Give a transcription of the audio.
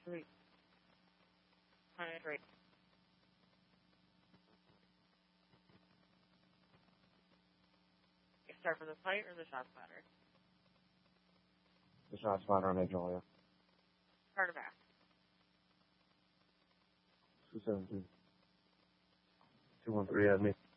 Sweet. Great. You start from the fight or the shot spotter? The shot spotter on Magnolia. Front or back? 217. 213 at me.